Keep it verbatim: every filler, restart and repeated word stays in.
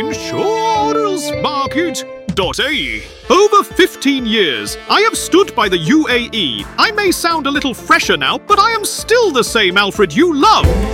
Insurancemarket dot A E. Over fifteen years, I have stood by the U A E. I may sound a little fresher now, but I am still the same Alfred you love.